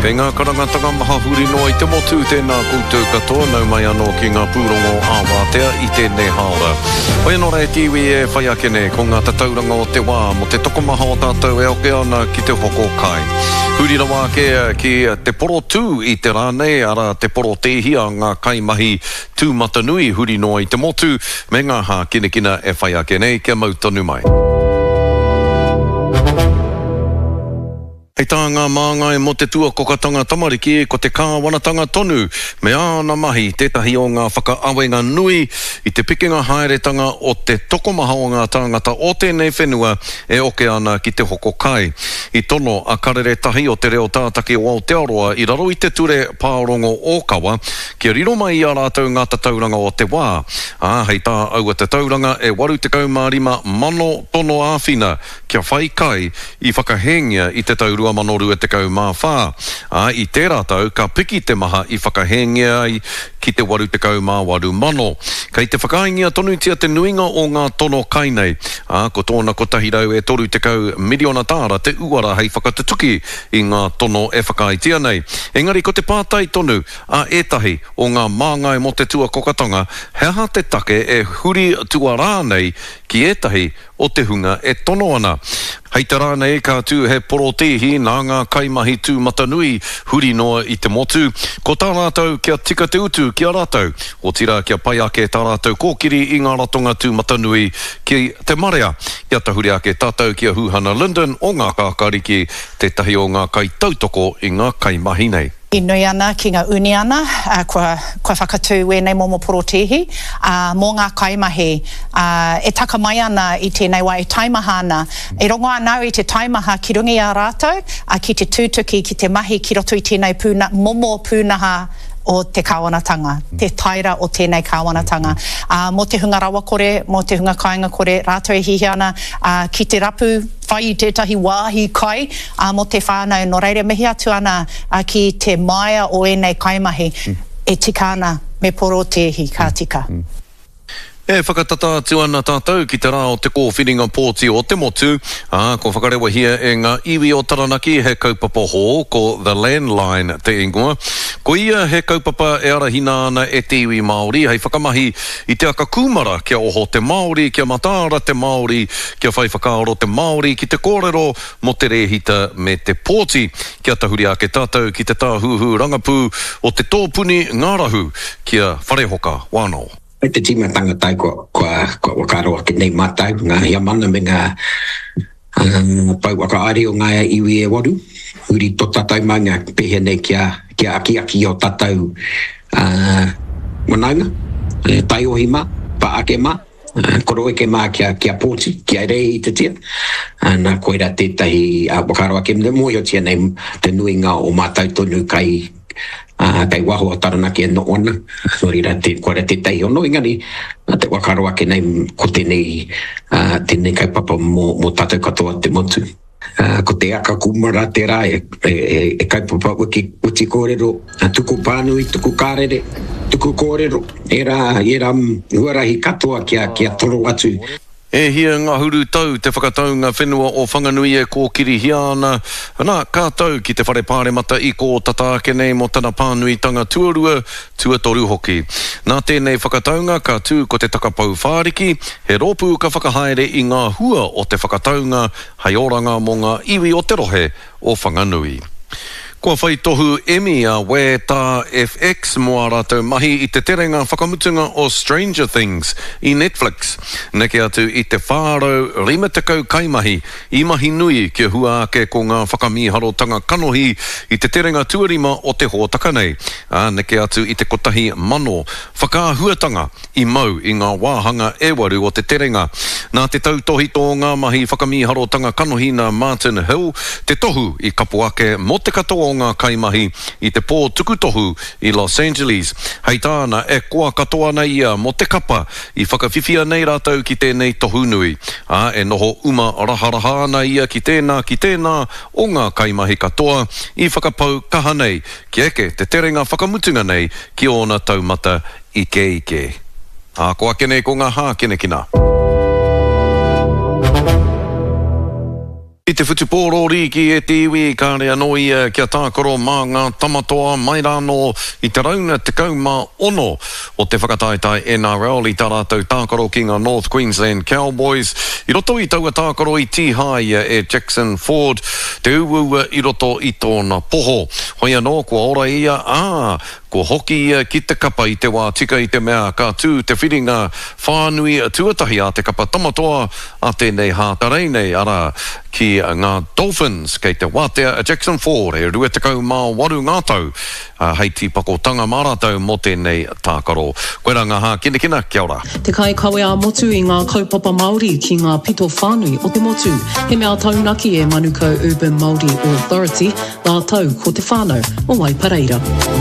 Kei ngā karangatanga maha huri noa I te motu tēnā koutou katoa nau mai anō ki ngā pūrongo āwātea I tēnei haora. Oia no rei tiwi e whai ake ne ko ngā tatauranga o te wā mo te tokomaha o tātou e oke ana ki te hoko kai. Huri rawa ki te poro tū I te rānei ara te poro tēhia ngā kaimahi tūmata nui huri noa I te motu me ngā hā kinekina e whai ake nei kia mautonu mai. Hei tā ngā māngai mo te tua kokatanga tamariki ko te kāwanatanga tonu me āna mahi tētahi o ngā whakaawenga nui I te pikinga haeretanga o te tokomaha o ngā tāngata o tēnei whenua e oke ana ki te hoko kai. I tono a karere tahi o te reo tātaki o Aotearoa I raro I te ture pārongo Ōkawa kia riro mai I a rātou ngā tatauranga o te wā. Hei tā aua te tauranga e 85 mano tono āwhina kia whai kai I whakahengia I te taurua manoru e te kau mā whā. I tērā tau, ka piki te maha I whakahengia ai ki te 88 mano. Kei te whakahengia tonutia te nuinga o ngā tono kainei. Ko tōna kotahi rau e toru te kau miliona tāra te uara hei whakatutuki I ngā tono e whakaitia nei. Engari ko te pātai tonu a etahi o ngā māngai mo te tua kokatanga, heha te take e huri tua rānei ki etahi o te hunga e tono ana. Hei te rānei ka tū he porotehi nā ngā kaimahi tūmata nui huri noa I te motu. Ko tā rātou kia tika te utu kia rātou. O tira kia pai ake tā rātou kōkiri I ngā ratonga tūmata nui ki te marea. Kia tahuri ake tātou kia Huhana Linden o ngā kākariki tētahi o ngā kai tautoko I ngā kaimahi nei. I nui ana ki ngā uni ana, kua whakatū wēnei momo porotehi, mō ngā kaimahi, e taka mai ana I tēnei wā e taimaha ana. E rongo anau I te taimaha ki rungi a rātou, ki te tūtuki, ki te mahi, ki roto I tēnei momo pūnaha o te kāwanatanga, te taira o tēnei kāwanatanga. Mo te hunga rawa kore, mo te hunga kāinga kore, rātou e hihi ana ki te rapu, whai I tētahi wāhi kai, mo te whānau, no reire mihi atu ana ki te maia o enei kaimahi, e tika ana me porotehi ka tika. E whakatata atu ana tātou ki te rā o te kōwhiringa pōti o te motu. Ko whakarewa hia e ngā iwi o Taranaki he kaupapa ho ko The Landline te ingoa. Ko ia he kaupapa e arahina ana e te iwi Māori. Hei whakamahi I te aka kumara kia oho te Māori, kia matāra te Māori, kia whai whakaaro te Māori, ki te kōrero mo te rehita me te pōti. Kia tahuri ake tātou ki te tāhuhu rangapū o te tōpuni ngārahu kia wharehoka wānau. Ai te tīmatanga tai ko wakaroa ki nei mātau, ngā hia mana me ngā pau wakaari o ngā iwi e waru. Uri tō tātou mai ngā pehe nei kia aki o tātou manaunga, tai ohi mā, pa ake mā, koro eke mā kia pōti, kia rei I te tia. Nā koera tētahi wakaroa ke mne moi o tia nei te nuinga o mātau tonu kai waho o Taranaki e no ona. Nori ra te koera te tei ono ingani te wakaroa ke nei ko tēnei kaupapa mo tātou katoa te motu. Ko te aka kumara te rā e kaupapa uti kōrero, tuku pānui, tuku kārere, tuku kōrero. E rā huarahi katoa kia toro atu. E hia ngā huru tau te whakataunga whenua o whanganui e kōkiri hiana. Nā, kātau ki te whare pāremata I kō tataake nei mo tana pānuitanga tuarua, tuatoru hoki. Nā tēnei whakataunga ka tū ko te takapau whāriki, he rōpū ka whakahaere I ngā hua o te whakataunga, hei oranga mo ngā iwi o te rohe o whanganui. Kua whai tohu Emmy a we tā FX mo a rātou mahi I te terenga whakamutunga o Stranger Things I Netflix. Neke atu I te whārau 50 kaimahi I mahi nui kia hua ake ko ngā whakamiharotanga kanohi I te terenga tuarima o te hōtaka nei. Neke atu I te kotahi mano whakahuatanga I mau I ngā wāhanga e waru o te terenga. Nā te tautohi tō ngā mahi whakamiharotanga kanohi na Martin Hill, te tohu I kapuake mo te katoa ngā kaimahi I te pō tukutohu I Los Angeles. Hei tāna e koa katoa nei ia mo te kapa I whakawhiwhia nei rātou ki tēnei tohu nui. E noho uma raharaha ana ia ki tēnā o ngā kaimahi katoa I whakapau kaha nei ki eke te terenga whakamutunga nei ki ona taumata ike. Koa kene ko ngā hā kene kina. I te whutupōro riki e te iwi ka rea noi kia tākoro mā ngā tamatoa mai rāno I te rauna te kauma ono o te whakataetai NRL I tā rātou tākoro ki ngā North Queensland Cowboys. I roto I taua tākoro I tihai e Jackson Ford, te uua I roto I tōna poho. Hoi anō, kua ora ia, ko hoki ki te kapa I te wā tika I te mea ka tū te whiringa whānui tuatahi a te kapa tamatoa a tēnei hātarei nei ara ki ngā Dolphins kei te wātea Jackson Ford e rua tekau mā waru ngātau hei tīpako tanga māratau mo tēnei tākaro. Koe rā ngā hā kina, kia ora. Te kai kawe a motu I ngā kaupapa Māori ki ngā pito whānui o te motu. He mea taunaki e Manukau Urban Māori Authority, nā tau ko te whānau o Waipareira.